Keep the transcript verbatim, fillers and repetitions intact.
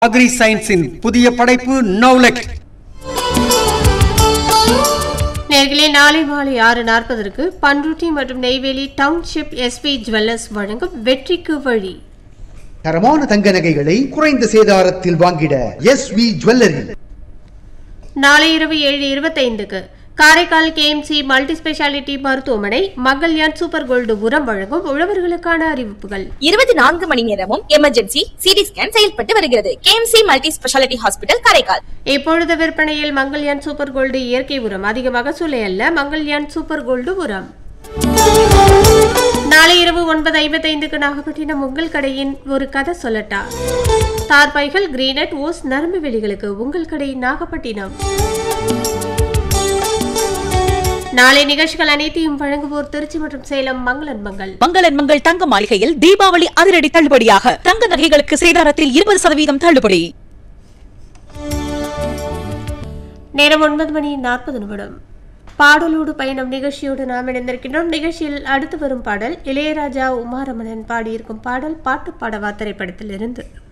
Agri சயின்ஸின் புதிய படைப்பு நவ்லெக். நேர்களே, நாளை மாலை ஆறு நாற்பதற்கு பண்ருட்டி மற்றும் நெய்வேலி டவுன்ஷிப் எஸ்பி ஜுவல்லர்ஸ் வழங்கும் வெற்றிக்கு வழி. தரமான தங்க நகைகளை குறைந்த சேதாரத்தில் வாங்கிட எஸ்வி ஜுவல்லரி. நாளை இரவு ஏழு இருபத்தைந்துக்கு காரைக்கால் கேஎம்சி மல்டி ஸ்பெஷாலிட்டி மருத்துவமனை மங்கல்யான் சூப்பர் கோல்டு உரம் வழங்கும் உழவர்களுக்கான அறிவிப்புகள். இருபத்தி நான்கு மணி நேரமும் எமர்ஜென்சி சிடி ஸ்கேன் செயல்பட்டு வருகிறது. KMC multi speciality hospital Karaikal. இப்பொழுது விற்பனையில் மங்கல்யான் சூப்பர் கோல்டு இயற்கை உரம். அதிகமாக சுலை அல்ல, மங்கல்யான் சூப்பர் கோல்டு உரம். நாளை இரவு ஒன்பது ஐம்பத்தைந்துக்கு நாகப்பட்டினம் உங்கள் கடையின் ஒரு கதை சொல்லட்டா. தார்பாய்கள், கிரீனட், ஓஸ், நரம்பு வெளிகளுக்கு உங்கள் கடை நாகப்பட்டினம். நாளை நிகழ்ச்சிகள் அனைத்தையும் வழங்குவோர் திருச்சி மற்றும் சேலம் மங்களன் மங்கள். மங்களன் மங்கள் தங்க மாளிகையில் தீபாவளி அதிரடி தள்ளுபடியாக தங்க நகைகளுக்கு சேதாரத்தில் இருபது சதவீதம் தள்ளுபடி. நேரம் ஒன்பது மணி நாற்பது நிமிடம். பாடலோடு பயணம் நிகழ்ச்சியோடு நாம் இணைந்திருக்கின்றோம். நிகழ்ச்சியில் அடுத்து வரும் பாடல் இளையராஜா உமாரமணன் பாடியிருக்கும் பாடல் பாட்டு பாடவா திரைப்படத்தில் இருந்து.